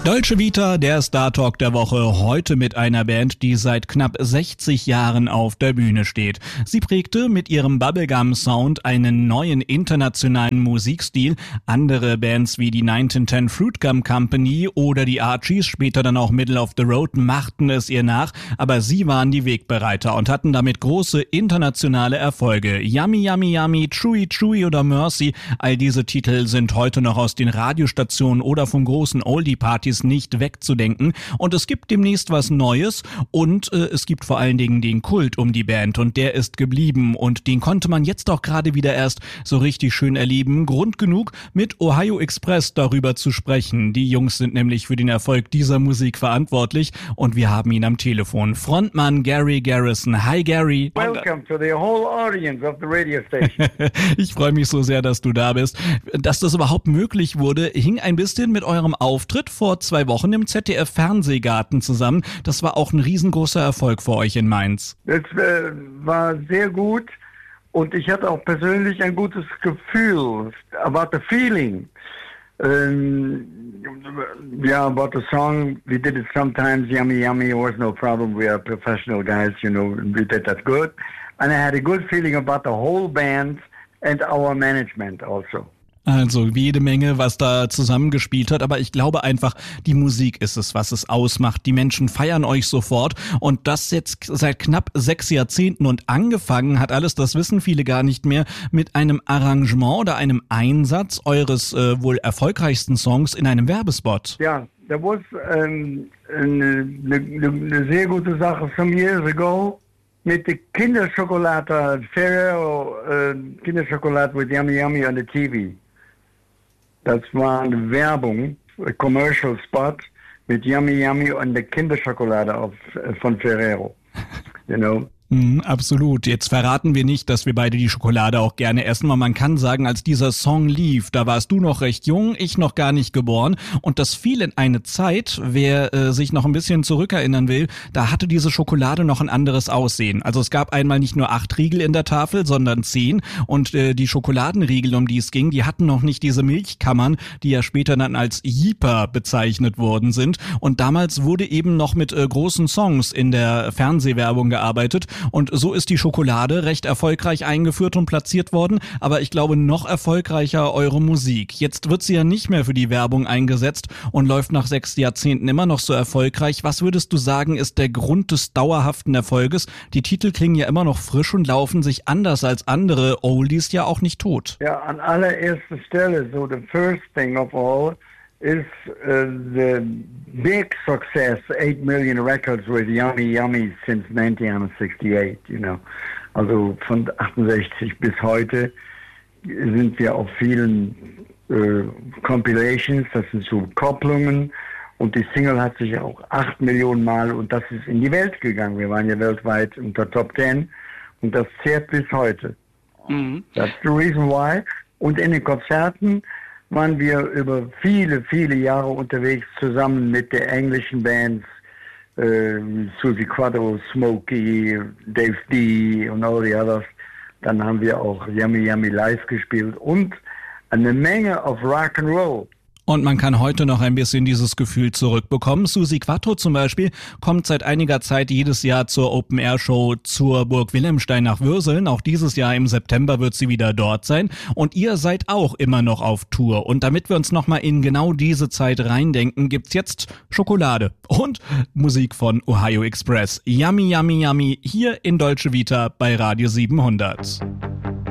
Dolce Vita, der Star Talk der Woche, heute mit einer Band, die seit knapp 60 Jahren auf der Bühne steht. Sie prägte mit ihrem Bubblegum-Sound einen neuen internationalen Musikstil. Andere Bands wie die 1910 Fruit Gum Company oder die Archies, später dann auch Middle of the Road, machten es ihr nach, aber sie waren die Wegbereiter und hatten damit große internationale Erfolge. Yummy Yummy Yummy, Chewy Chewy oder Mercy, all diese Titel sind heute noch aus den Radiostationen oder von großen Oldie-Partys nicht wegzudenken. Und es gibt demnächst was Neues und es gibt vor allen Dingen den Kult um die Band und der ist geblieben und den konnte man jetzt auch gerade wieder erst so richtig schön erleben. Grund genug, mit Ohio Express darüber zu sprechen. Die Jungs sind nämlich für den Erfolg dieser Musik verantwortlich und wir haben ihn am Telefon. Frontmann Gary Garrison. Hi Gary. Welcome to the whole audience of the radio station. Ich freue mich so sehr, dass du da bist. Dass das überhaupt möglich wurde, hing ein bisschen mit eurem Auftritt vor 2 Wochen im ZDF-Fernsehgarten zusammen. Das war auch ein riesengroßer Erfolg für euch in Mainz. Das war sehr gut und ich hatte auch persönlich ein gutes Gefühl about the feeling. Yeah, about the song, we did it sometimes, yummy, yummy, it was no problem. We are professional guys, you know, we did that good. And I had a good feeling about the whole band and our management also. Also jede Menge, was da zusammengespielt hat, aber ich glaube einfach, die Musik ist es, was es ausmacht. Die Menschen feiern euch sofort und das jetzt seit knapp 6 Jahrzehnten und angefangen hat alles, das wissen viele gar nicht mehr, mit einem Arrangement oder einem Einsatz eures wohl erfolgreichsten Songs in einem Werbespot. Ja, da war eine sehr gute Sache some years ago. Mit der Kinderschokolade, Ferrero Kinderschokolade with Yummy Yummy on the TV. Das war eine Werbung, ein Commercial Spot mit Yummy Yummy und der Kinderschokolade von Ferrero. You know? Absolut. Jetzt verraten wir nicht, dass wir beide die Schokolade auch gerne essen, aber man kann sagen, als dieser Song lief, da warst du noch recht jung, ich noch gar nicht geboren und das fiel in eine Zeit, wer sich noch ein bisschen zurückerinnern will, da hatte diese Schokolade noch ein anderes Aussehen. Also es gab einmal nicht nur 8 Riegel in der Tafel, sondern 10 und die Schokoladenriegel, um die es ging, die hatten noch nicht diese Milchkammern, die ja später dann als Jeeper bezeichnet worden sind und damals wurde eben noch mit großen Songs in der Fernsehwerbung gearbeitet. Und so ist die Schokolade recht erfolgreich eingeführt und platziert worden, aber ich glaube noch erfolgreicher eure Musik. Jetzt wird sie ja nicht mehr für die Werbung eingesetzt und läuft nach 6 Jahrzehnten immer noch so erfolgreich. Was würdest du sagen, ist der Grund des dauerhaften Erfolges? Die Titel klingen ja immer noch frisch und laufen sich anders als andere Oldies ja auch nicht tot. Ja, an allererster Stelle, so the first thing of all is the big success, 8 million records with Yummy Yummy since 1968, you know. Also von 68 bis heute sind wir auf vielen Compilations, das sind so Kopplungen und die Single hat sich auch 8 Millionen Mal und das ist in die Welt gegangen. Wir waren ja weltweit unter Top 10 und das zählt bis heute. That's the reason why. Und in den Konzerten waren wir über viele, viele Jahre unterwegs zusammen mit den englischen Bands, Susie Quattro, Smokey, Dave D und all the others. Dann haben wir auch Yummy Yummy live gespielt und eine Menge auf Rock'n'Roll. Und man kann heute noch ein bisschen dieses Gefühl zurückbekommen. Susi Quattro zum Beispiel kommt seit einiger Zeit jedes Jahr zur Open-Air-Show zur Burg Wilhelmstein nach Würseln. Auch dieses Jahr im September wird sie wieder dort sein. Und ihr seid auch immer noch auf Tour. Und damit wir uns nochmal in genau diese Zeit reindenken, gibt's jetzt Schokolade und Musik von Ohio Express. Yummy, Yummy, Yummy hier in Dolce Vita bei Radio 700.